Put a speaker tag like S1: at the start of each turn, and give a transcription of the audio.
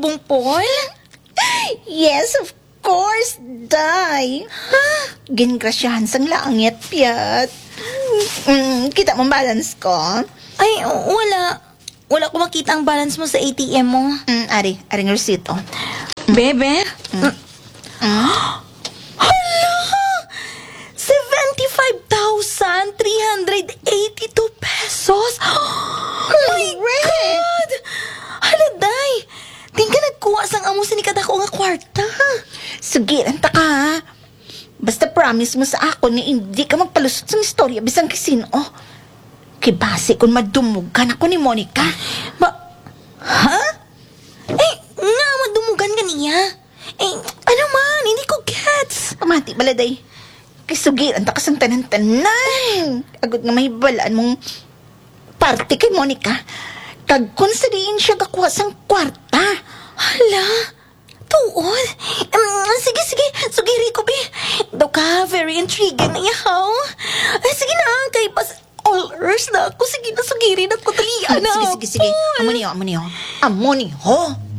S1: subong, Paul?
S2: Yes, of course, day. Gingrasyahan sang langit, piyat. Kita mo balance ko?
S1: Ay, wala. Wala ko makita ang balance mo sa ATM mo.
S2: Aring resito.
S1: Bebe? Hala! 75,382 pesos! My God! Hala, day! Di ka nagkuha sang amo sa nikadako nga kwarta.
S2: Sugiran ta ka, ha? Basta promise mo sa ako ni hindi ka magpalusot sa istorya bisang kisino. Kibase kung madumog ka na ko ni Monica.
S1: Ha? Eh, nga madumugan ka niya. Eh, ano man, hindi ko gets.
S2: Amati baladay. Kisugiran ta kasang tanan-tanan. Agad nga mahibalaan mong party kay Monica. Kag kung sariin siya kakuha sang kwarta.
S1: Hala, tuod. Sige, sugiri ko, be. Daw ka, very intriguing na yahaw. Ay, sige na, kay pas all earth na ako. Sige na, sugiri na ko. Talian na.
S2: Sige. Amo niyo.